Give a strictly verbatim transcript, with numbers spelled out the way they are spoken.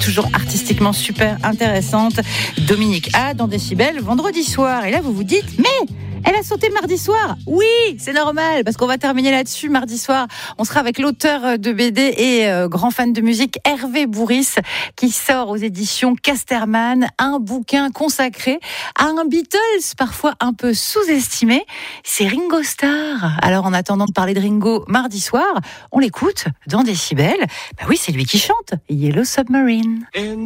toujours artistiquement super intéressante. Dominique A dans Décibel, vendredi soir. Et là, vous vous dites, mais elle a sauté mardi soir. Oui, c'est normal, parce qu'on va terminer là-dessus mardi soir. On sera avec l'auteur de B D et euh, grand fan de musique, Hervé Bourris, qui sort aux éditions Casterman un bouquin consacré à un Beatles parfois un peu sous-estimé. C'est Ringo Starr. Alors, en attendant de parler de Ringo mardi soir, on l'écoute dans Décibel. Bah oui, c'est lui qui chante Yellow Submarine.